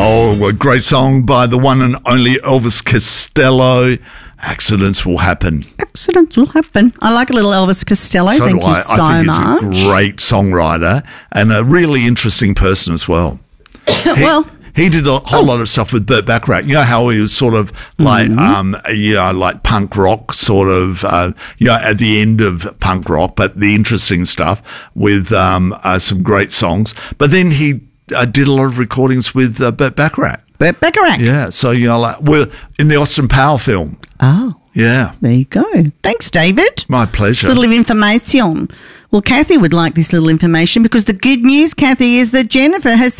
Oh, a great song by the one and only Elvis Costello. Accidents will happen. Accidents will happen. I like a little Elvis Costello. So Thank do you I. so I think much. he's a great songwriter and a really interesting person as well. He did a whole lot of stuff with Burt Bacharach. You know how he was sort of like, like punk rock, sort of, at the end of punk rock, but the interesting stuff with some great songs. But then he did a lot of recordings with Burt Bacharach. Burt Bacharach. Yeah, so we're in the Austin Power film. Oh. Yeah. There you go. Thanks, David. My pleasure. Little information. Well, Kathy would like this little information because the good news, Kathy, is that Jennifer has